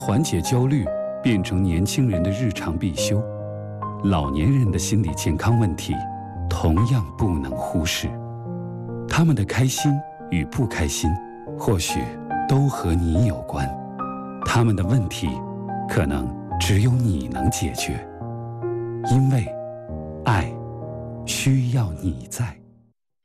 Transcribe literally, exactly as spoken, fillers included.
缓解焦虑变成年轻人的日常必修，老年人的心理健康问题同样不能忽视。他们的开心与不开心，或许都和你有关。他们的问题，可能只有你能解决。因为爱需要你在。